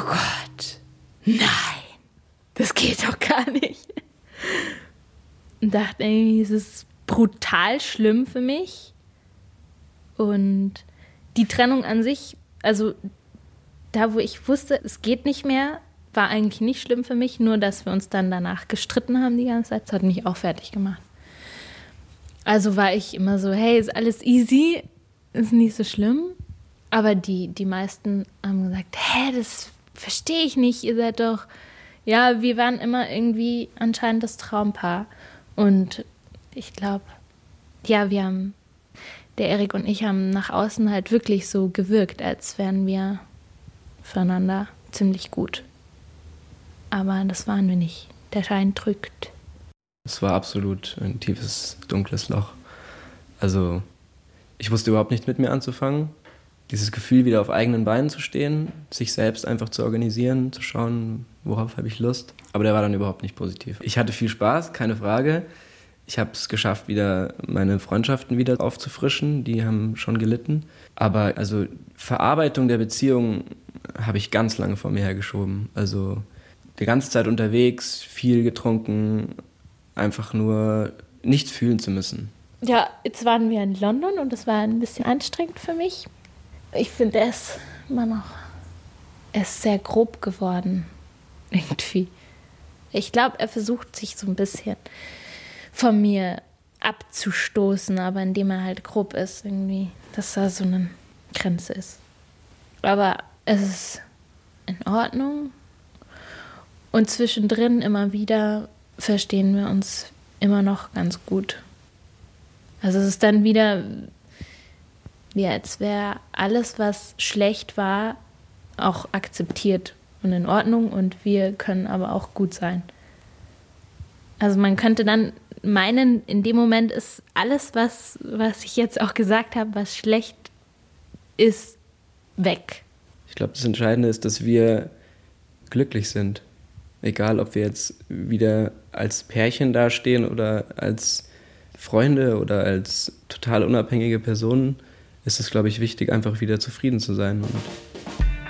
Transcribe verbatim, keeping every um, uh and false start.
Gott, nein, das geht doch gar nicht. Und dachte irgendwie, es ist brutal schlimm für mich. Und die Trennung an sich, also da, wo ich wusste, es geht nicht mehr, war eigentlich nicht schlimm für mich, nur dass wir uns dann danach gestritten haben die ganze Zeit. Das hat mich auch fertig gemacht. Also war ich immer so, hey, ist alles easy, ist nicht so schlimm. Aber die, die meisten haben gesagt, hä, das verstehe ich nicht, ihr seid doch, ja, wir waren immer irgendwie anscheinend das Traumpaar. Und ich glaube, ja, wir haben, der Erik und ich haben nach außen halt wirklich so gewirkt, als wären wir füreinander ziemlich gut. Aber das waren wir nicht. Der Schein trügt. Es war absolut ein tiefes, dunkles Loch. Also ich wusste überhaupt nicht mit mir anzufangen. Dieses Gefühl, wieder auf eigenen Beinen zu stehen, sich selbst einfach zu organisieren, zu schauen, worauf habe ich Lust. Aber der war dann überhaupt nicht positiv. Ich hatte viel Spaß, keine Frage. Ich habe es geschafft, wieder meine Freundschaften wieder aufzufrischen. Die haben schon gelitten. Aber also Verarbeitung der Beziehung habe ich ganz lange vor mir hergeschoben. Also die ganze Zeit unterwegs, viel getrunken, einfach nur nichts fühlen zu müssen. Ja, jetzt waren wir in London und es war ein bisschen anstrengend für mich. Ich finde, er ist immer noch, er ist sehr grob geworden, irgendwie. Ich glaube, er versucht sich so ein bisschen von mir abzustoßen, aber indem er halt grob ist, irgendwie, dass da so eine Grenze ist. Aber es ist in Ordnung. Und zwischendrin immer wieder verstehen wir uns immer noch ganz gut. Also es ist dann wieder, wie als wäre alles, was schlecht war, auch akzeptiert und in Ordnung und wir können aber auch gut sein. Also man könnte dann meinen, in dem Moment ist alles, was, was ich jetzt auch gesagt habe, was schlecht ist, weg. Ich glaube, das Entscheidende ist, dass wir glücklich sind. Egal, ob wir jetzt wieder als Pärchen dastehen oder als Freunde oder als total unabhängige Personen, ist es, glaube ich, wichtig, einfach wieder zufrieden zu sein und